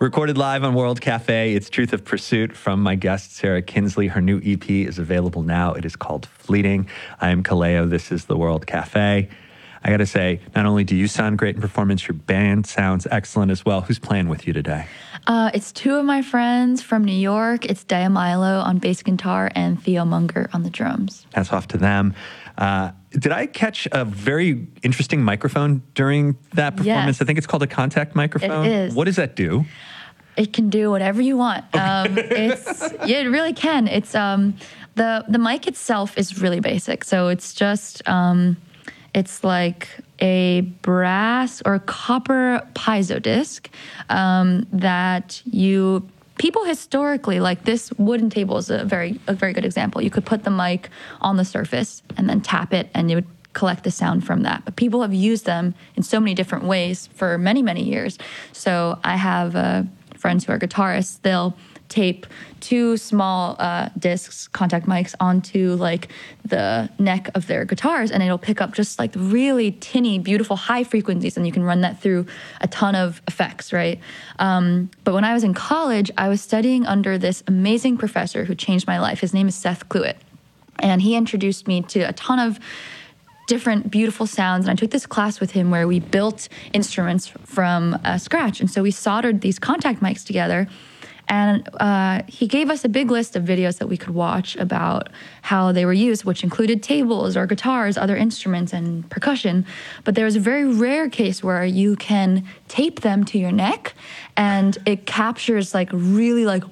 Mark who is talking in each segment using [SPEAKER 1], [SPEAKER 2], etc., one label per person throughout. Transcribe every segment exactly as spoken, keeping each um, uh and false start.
[SPEAKER 1] Recorded live on World Cafe, it's Truth of Pursuit from my guest, Sarah Kinsley. Her new E P is available now. It is called Fleeting. I am Kaleo. This is the World Cafe. I got to say, not only do you sound great in performance, your band sounds excellent as well. Who's playing with you today?
[SPEAKER 2] Uh, it's two of my friends from New York. It's Dea Milo on bass guitar and Theo Munger on the drums.
[SPEAKER 1] Hats off to them. Uh, did I catch a very interesting microphone during that performance?
[SPEAKER 2] Yes.
[SPEAKER 1] I think it's called a contact microphone.
[SPEAKER 2] It is.
[SPEAKER 1] What does that do?
[SPEAKER 2] It can do whatever you want. Okay. Um, it's yeah, it really can. It's um, the the mic itself is really basic. So it's just um, it's like a brass or copper piezo disc um, that you. People historically, like this wooden table is a very a very good example. You could put the mic on the surface and then tap it, and it would collect the sound from that. But people have used them in so many different ways for many, many years. So I have uh, friends who are guitarists. They'll tape two small uh, discs, contact mics, onto like the neck of their guitars, and it'll pick up just like really tinny, beautiful high frequencies, and you can run that through a ton of effects, right? Um, but when I was in college, I was studying under this amazing professor who changed my life. His name is Seth Cluett, and he introduced me to a ton of different beautiful sounds. And I took this class with him where we built instruments from uh, scratch. And so we soldered these contact mics together. And uh, he gave us a big list of videos that we could watch about how they were used, which included tables or guitars, other instruments, and percussion. But there was a very rare case where you can tape them to your neck, and it captures like really like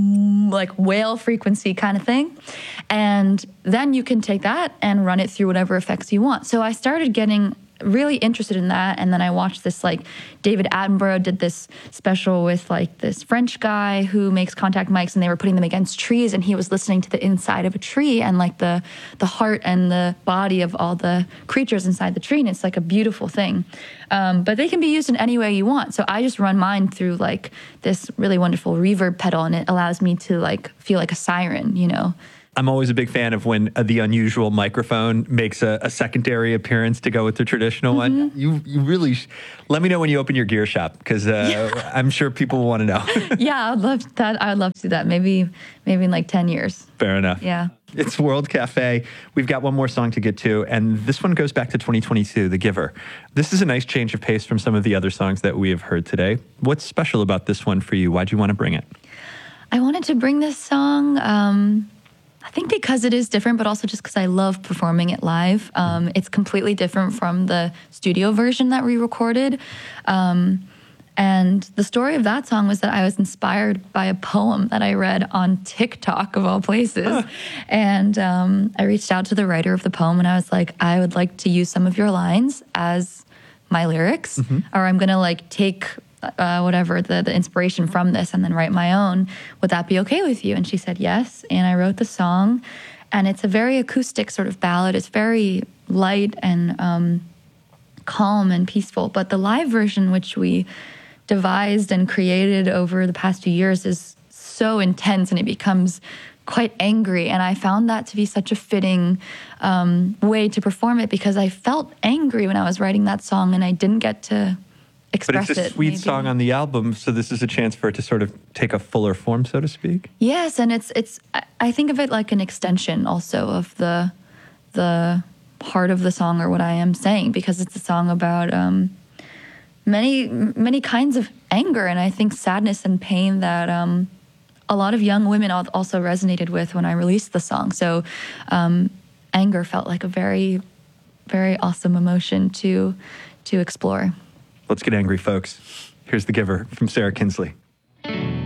[SPEAKER 2] like whale frequency kind of thing. And then you can take that and run it through whatever effects you want. So I started getting really interested in that, and then I watched this, like, David Attenborough did this special with like this French guy who makes contact mics, and they were putting them against trees, and he was listening to the inside of a tree and like the the heart and the body of all the creatures inside the tree, and it's like a beautiful thing. Um, but they can be used in any way you want. So I just run mine through like this really wonderful reverb pedal, and it allows me to like feel like a siren, you know.
[SPEAKER 1] I'm always a big fan of when uh, the unusual microphone makes a, a secondary appearance to go with the traditional mm-hmm. one. You you really, sh- let me know when you open your gear shop, because uh, yeah. I'm sure people want to know.
[SPEAKER 2] Yeah, I'd love that. I'd love to do that. Maybe maybe in like ten years.
[SPEAKER 1] Fair enough.
[SPEAKER 2] Yeah.
[SPEAKER 1] It's World Cafe. We've got one more song to get to, and this one goes back to twenty twenty-two, The Giver. This is a nice change of pace from some of the other songs that we have heard today. What's special about this one for you? Why'd you want to bring it?
[SPEAKER 2] I wanted to bring this song, um, I think because it is different, but also just because I love performing it live. Um, it's completely different from the studio version that we recorded. Um, and the story of that song was that I was inspired by a poem that I read on TikTok, of all places. Huh. And um, I reached out to the writer of the poem, and I was like, I would like to use some of your lines as my lyrics, mm-hmm. or I'm going to like take Uh, whatever the, the inspiration from this and then write my own. Would that be okay with you? And she said yes. And I wrote the song, and it's a very acoustic sort of ballad. It's very light and um, calm and peaceful. But the live version, which we devised and created over the past few years, is so intense, and it becomes quite angry. And I found that to be such a fitting um, way to perform it, because I felt angry when I was writing that song, and I didn't get to express it.
[SPEAKER 1] But it's a sweet
[SPEAKER 2] maybe.
[SPEAKER 1] song on the album, so this is a chance for it to sort of take a fuller form, so to speak.
[SPEAKER 2] Yes, and it's it's. I think of it like an extension also of the the part of the song, or what I am saying, because it's a song about um, many many kinds of anger, and I think sadness and pain that um, a lot of young women also resonated with when I released the song. So um, anger felt like a very very awesome emotion to to explore.
[SPEAKER 1] Let's get angry, folks. Here's The Giver from Sarah Kinsley.